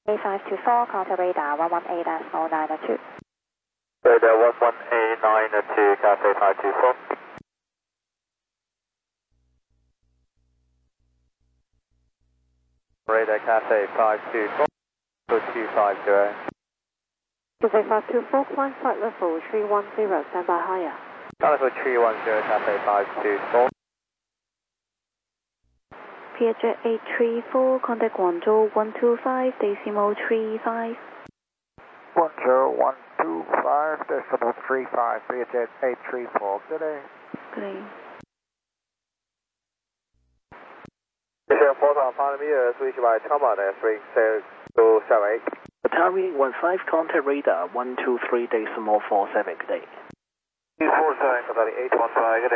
A524, contact radar 118.0902. Radar 118.902, Cathay 524. Radar Cathay 524, 250. Cathay 524, flying flight level 310, standby higher. Level 310, Cathay 524. Piaget 834, contact Guangzhou 125, decimal 35. 10125.35, Piaget 834, good day. Good day. 谢谢波场500 meters, reach by Chama, 30278. Atari 15, contact radar 123.47, good day. 247, Qatari 815, good day.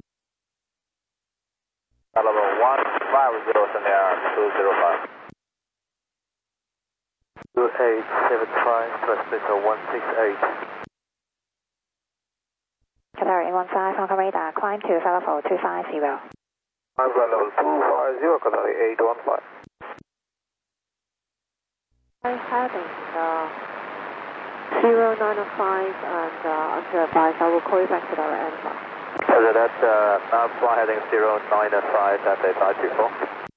Level 150, send air 205. 2875, transmitter 168. Qatar 815, contact radar, climb to level 250. I'm level 250, Qatari 815. Heading 0905 and under advice, I will call you back to our answer. Roger that, now fly heading 0905, Cathay 524.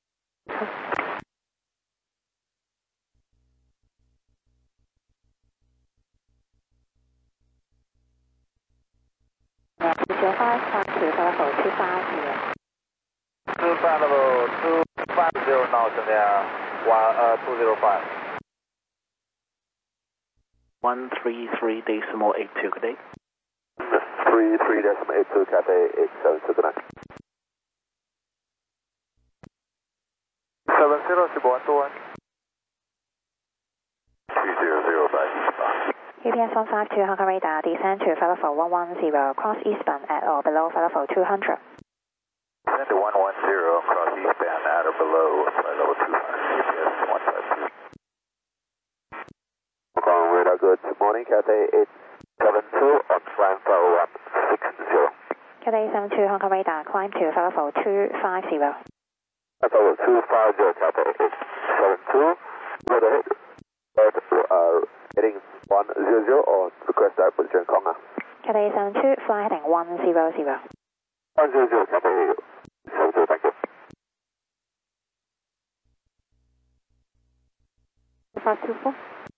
Yeah, 205, climb to level 250. 25 level 250 now, send air 205. 133.82, good day. 33.82, Cathay 872, good night. 70, Shibuan 21. 3005 eastbound. UPS 152, Hong Kong radar, descend to level 110, cross eastbound at or below level 200. Descend to 110, cross eastbound at or below level 200, UPS 152. Hong Kong radar, good morning, Cathay 872, on climb level 160. Cathay 72, Hong Kong radar, climb to level 250. Level 250, Cathay 872, go ahead. Heading 100 or request that position, Konga. Cathay 72, fly heading 100. 100, Cathay 72, thank you. 524.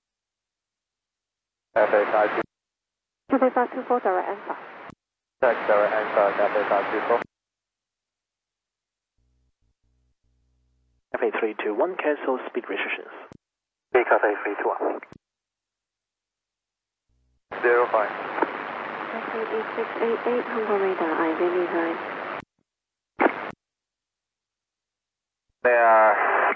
Cathay 524. Cathay 524, direct answer. Check direct answer, Cathay 524. Cathay 321, cancel speed restrictions. Cathay 321. 05. Cathay 8688, Hong Kong radar, identify. They are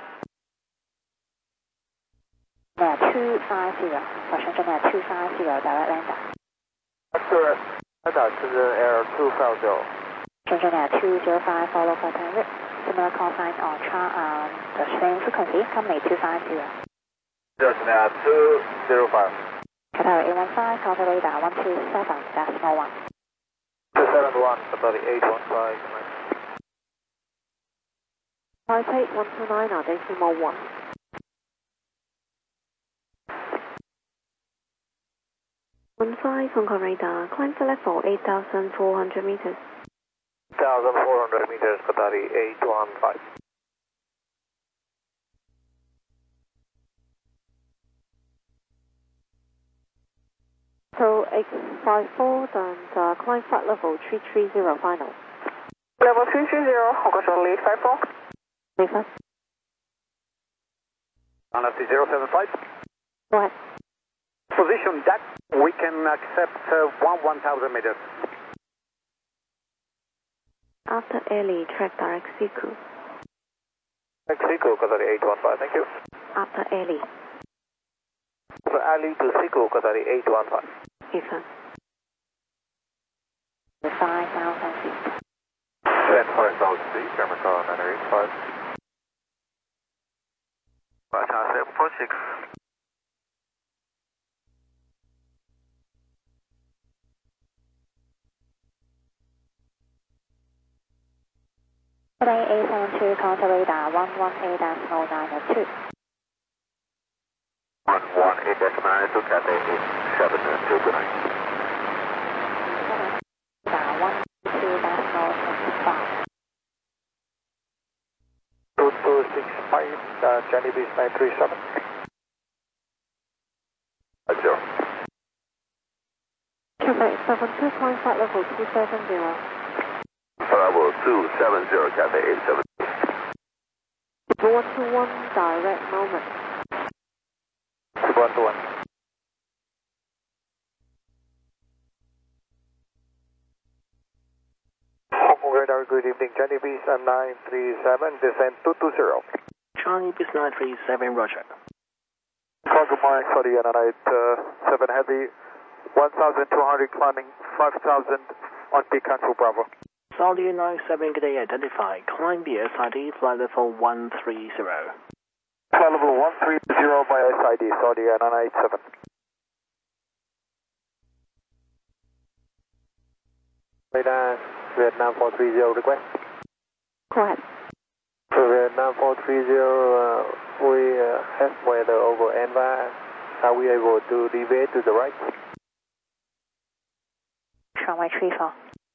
250, Washington at 250, direct lander. accurate. Radar Shenzhen Air 250. Shenzhen at 205, follow for 10 route. Similar call sign on the same frequency, company 250. Shenzhen Air 205. Qatar 815, contact radar 127, decimal 1. 271, Qatari 815. Taipei 129, decimal 1. Hong Kong radar, climb to level 8,400 meters. 1,400 meters, Qatari 815. So 854 and climb flight level 330 final. Level 330, Hong Kong Charlie 854. Leave us. On left 075. Go ahead. Position that we can accept 1,000 meters. After Eli, track direct Siku. Siku, Qatari 815, thank you. After Eli. For Ali to Siku, Qatari 815. Leave us. 5,000 feet. 5,000 feet, camera car 985. Roger, 746. Today, 872, contact radar 118.0902. to Cathay 87, good night. 2265, Johnny Beach 937. 0. Cathay 72, climb flight level 270. Level 270, Cathay 87. 121, direct moment. 121. Hong Kong radar, good evening, Johnny Beach 937, descend 220. Charlie Bis 937, Roger. Cargo Mike, Saudi Airlines 7 Heavy, 1,200 climbing, 5,000 on peak control Bravo. Saudi 97, good day, identify. Climb BSID, flight level 130. Flight level 130 by SID, Saudi Airlines 7. Radar, Vietnam 430 request. Go ahead. For Vietnam 430, we have weather over Anva. Are we able to deviate to the right? Runway 34.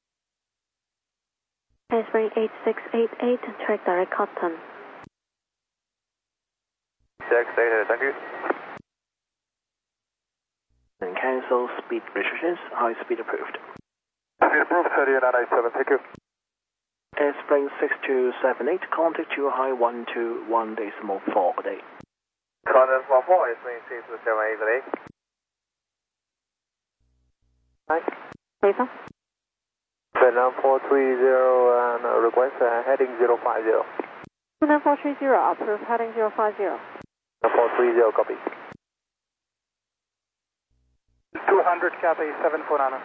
Spring 8688, track direct Cotton. 688, thank you. And cancel speed restrictions, high speed approved. Speed approved, Saudi Airlines 7, thank you. Spring 6278, contact you high 121.4, good day. Contact 44, Spring 6278, good day. Lisa? Vietnam 430 and request heading 050. Vietnam 430, approved, heading 050. 430, copy. 200, Cathay 749.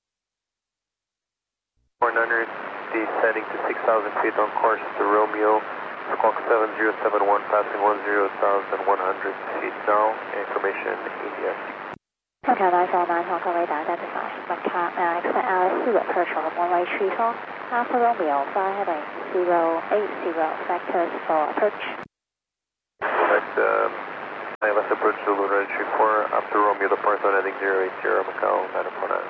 400, descending to 6,000 feet on course to Romeo, squawk 7071, passing 10,100 feet now, information ADS. Okay, nice all 9 Hong Kong radar identify. Expect Alice Stewart Kershaw, runway 34, Alpha Romeo, fly heading 080, vectors for approach. Correct, ILS approach to Lunar 34, after Romeo departs on heading 080, Macau 949.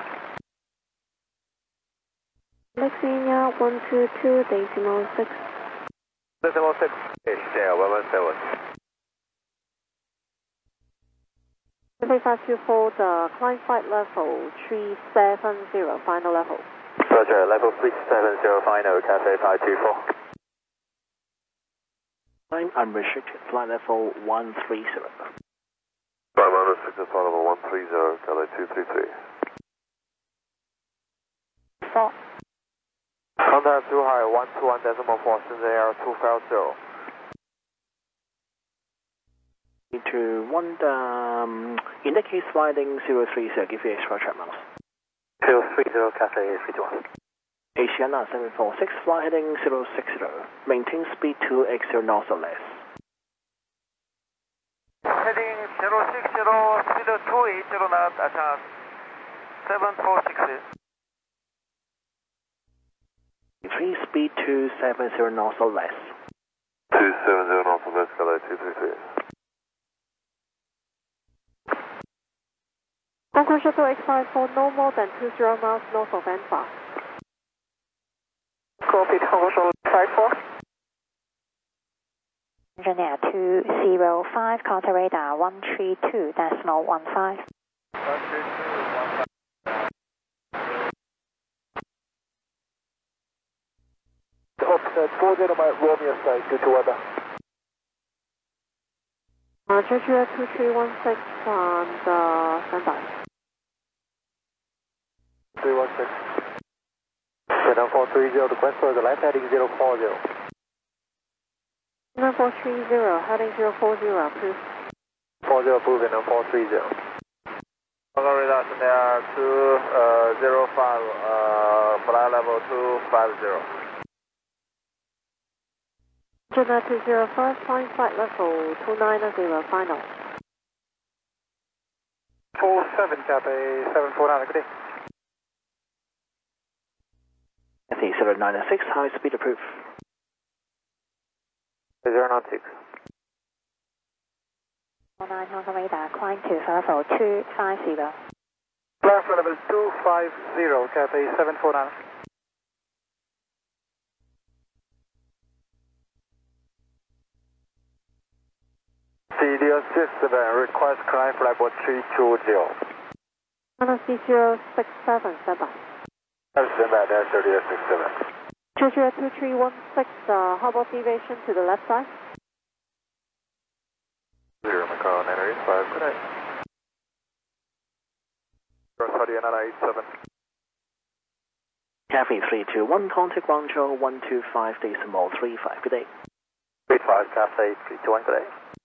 Lexington 122.6. Decimal 6. Yeah, 117. 3524, the climb flight level 370, final level. Roger, level 370, final, Cathay 524. Climb unrestricted, flight level 130. Climb unrestricted, flight level 130, Cathay 233. 4. Contact too high, 121.4, Shenzhen Air 250. To 1, in that case, sliding 030, give you extra track miles. 030, Cathay 321. Asiana 746, fly heading 060, maintain speed 2x0 knots or less. Heading 060, speed 280 knots, 746. 3 speed 270 knots or less. 270 knots or less, Cathay 233. Hong Kong Shuttle X54, no more than 20 miles north of Anfa. Copy, Hong Kong Shuttle X54. Engineer 205, contact radar 132.15. 132.15. Offset 40 by Romeo side, due to weather. Georgia 2316 on the standby. 316. Vietnam 430, request for the light heading 040. Vietnam 430, heading 040, approved. 40 approved, Vietnam 430. Hong Kong radar there 205, flight level 250. Georgia 205, flying flight level 290, final. 47, Cathay 749, good day. Cathay 096, high speed approved. 096. 9 Hong Kong radar, climb to level 250. Climb for level 250, Cathay 749. CDO 67, request climb for level 320. LC 067, standby. Standby, that's 3067. 2316, how about deviation to the left side? 0 Macau 985, good night. Saudi 987. Cathay 321, contact Guangzhou 125.35. Good day. 35, Cathay 321, good day.